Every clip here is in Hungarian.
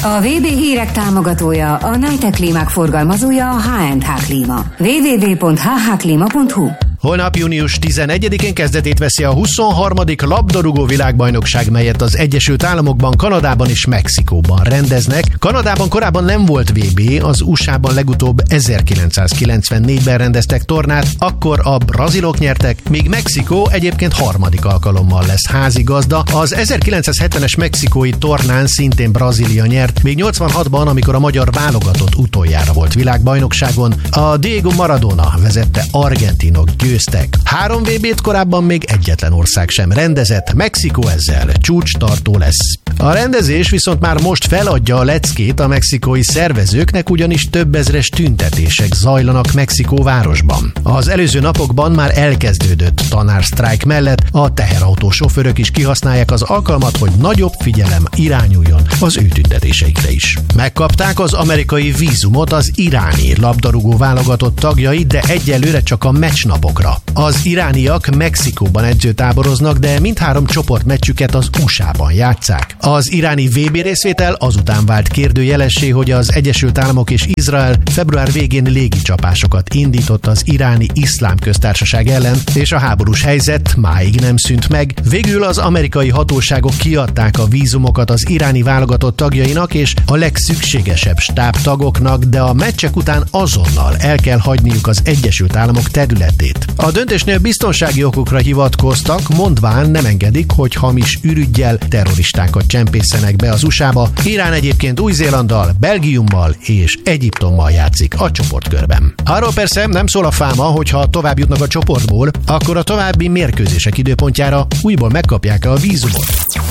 A VB hírek támogatója, a Najtek klímák forgalmazója, a H&H Klíma. www.hhklima.hu. Holnap június 11-én kezdetét veszi a 23. labdarúgó világbajnokság, melyet az Egyesült Államokban, Kanadában és Mexikóban rendeznek. Kanadában korábban nem volt VB, az USA-ban legutóbb 1994-ben rendeztek tornát, akkor a brazilok nyertek, míg Mexikó egyébként harmadik alkalommal lesz házigazda. Az 1970-es mexikói tornán szintén Brazília nyert, még 86-ban, amikor a magyar válogatott utoljára volt világbajnokságon, a Diego Maradona vezette argentinok győztek. 3 VB-t korábban még egyetlen ország sem rendezett, Mexikó ezzel csúcstartó lesz. A rendezés viszont már most feladja a leckét a mexikói szervezőknek, ugyanis több ezres tüntetések zajlanak Mexikó városban. Az előző napokban már elkezdődött tanársztrájk mellett a teherautó sofőrök is kihasználják az alkalmat, hogy nagyobb figyelem irányuljon az ő tüntetéseikre is. Megkapták az amerikai vízumot az iráni labdarúgó válogatott tagjai, de egyelőre csak a meccsnapokra. Az irániak Mexikóban edzőtáboroznak, de mindhárom csoportmeccsüket az USA-ban játsszák. Az iráni VB részvétel azután vált kérdőjelessé, hogy az Egyesült Államok és Izrael február végén légicsapásokat indított az iráni iszlám köztársaság ellen, és a háborús helyzet máig nem szűnt meg. Végül az amerikai hatóságok kiadták a vízumokat az iráni válogatott tagjainak és a legszükségesebb stábtagoknak, de a meccsek után azonnal el kell hagyniuk az Egyesült Államok területét. A döntésnél biztonsági okokra hivatkoztak, mondván nem engedik, hogy hamis ürüggyel terroristákat csempészenek be az USA-ba. Irán egyébként Új-Zélanddal, Belgiummal és Egyiptommal játszik a csoportkörben. Arról persze nem szól a fáma, hogyha tovább jutnak a csoportból, akkor a további mérkőzések időpontjára újból megkapják a vízumot.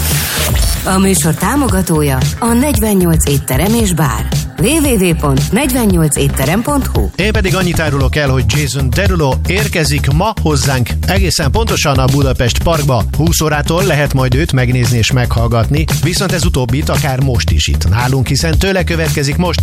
A műsor támogatója a 48 étterem és bár. www.48etterem.hu. Én pedig annyit árulok el, hogy Jason Derulo érkezik ma hozzánk, egészen pontosan a Budapest Parkba. 20 órától lehet majd őt megnézni és meghallgatni, viszont ez utóbbit akár most is itt nálunk, hiszen tőle következik most